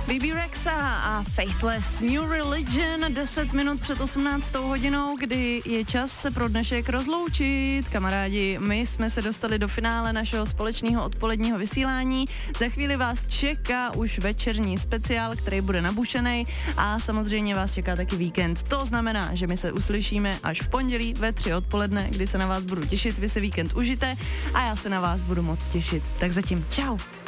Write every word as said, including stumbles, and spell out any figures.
bé bé Rexha a Faithless New Religion, deset minut před osmnáctou hodinou, kdy je čas se pro dnešek rozloučit. Kamarádi, my jsme se dostali do finále našeho společného odpoledního vysílání. Za chvíli vás čeká už večerní speciál, který bude nabušenej a samozřejmě vás čeká taky víkend. To znamená, že my se uslyšíme až v pondělí ve tři odpoledne, kdy se na vás budu těšit, vy se víkend užijte a já se na vás budu moc těšit. Tak zatím čau.